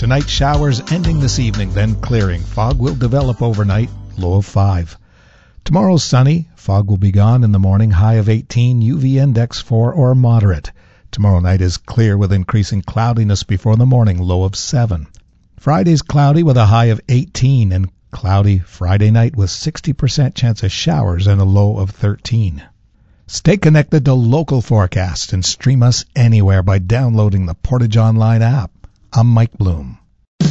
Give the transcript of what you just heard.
Tonight, showers ending this evening, then clearing. Fog will develop overnight, low of 5. Tomorrow, sunny. Fog will be gone in the morning, high of 18, UV index 4 or moderate. Tomorrow night is clear with increasing cloudiness before the morning, low of 7. Friday's cloudy with a high of 18 and cloudy Friday night with 60% chance of showers and a low of 13. Stay connected to local forecasts and stream us anywhere by downloading the Portage Online app. I'm Mike Bloom.